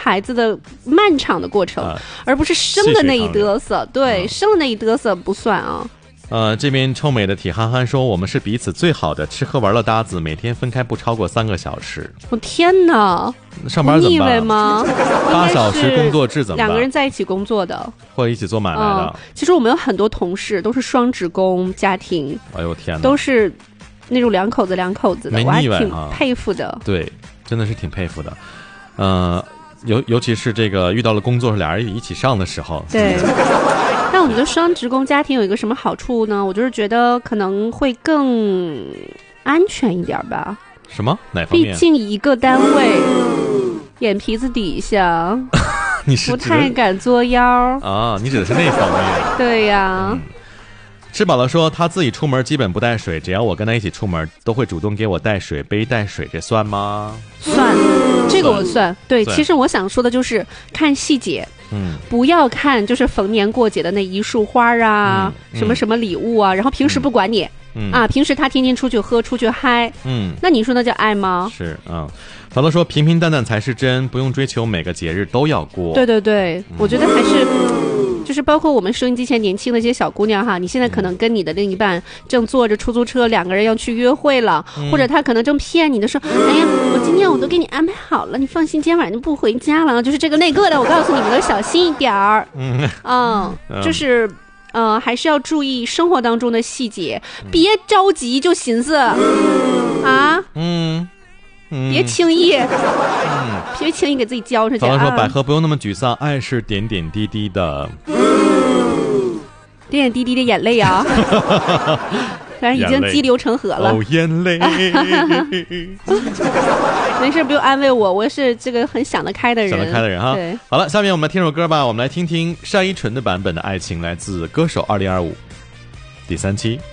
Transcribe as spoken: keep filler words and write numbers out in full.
孩子的漫长的过程，啊、而不是生的那一嘚瑟。对、嗯，生的那一嘚瑟不算啊。 呃，这边臭美的铁憨憨说，我们是彼此最好的吃喝玩乐搭子，每天分开不超过三个小时。 我天哪， 上班怎么办？ 吗？ 八小时工作制怎么办？ 两个人在一起工作的， 或者一起做买卖的、嗯。 其实我们有很多同事都是双职工家庭， 哎呦天哪， 都是那种两口子两口子的，我还挺佩服的。 对，真的是挺佩服的。呃，尤尤其是这个遇到了工作俩人一起上的时候， 对。但我觉得双职工家庭有一个什么好处呢？我就是觉得可能会更安全一点吧。 什么？哪方面？ 毕竟一个单位，眼皮子底下， 你是不太敢作妖啊？你指的是那方面？ 对呀。嗯， 吃饱了说他自己出门基本不带水，只要我跟他一起出门都会主动给我带水杯带水，这算吗？ 算，这个我算。对，其实我想说的就是看细节，嗯，不要看就是逢年过节的那一束花啊、嗯、什么什么礼物啊、嗯、然后平时不管你、嗯、啊，平时他天天出去喝出去嗨，嗯，那你说那叫爱吗？ 是啊，法乐说平平淡淡才是真，不用追求每个节日都要过。 对对对、嗯、我觉得还是就是包括我们收音机前年轻的这些小姑娘哈，你现在可能跟你的另一半正坐着出租车，两个人要去约会了、嗯、或者他可能正骗你的说，哎呀我今天我都给你安排好了，你放心今天晚上就不回家了，就是这个那个的，我告诉你们都小心一点儿。嗯嗯，就是呃还是要注意生活当中的细节、嗯、别着急就寻思、嗯、啊嗯别轻易、嗯、别轻易给自己交出去。 早上说百合不用那么沮丧，爱是点点滴滴的， 点点滴滴的眼泪啊反正已经激流成河了。 哦，眼泪没事，不用安慰我，我是这个很想得开的人， 想得开的人哈。对，好了，下面我们来听首歌吧，我们来听听单依纯的版本的爱情，来自歌手二零二五第三期。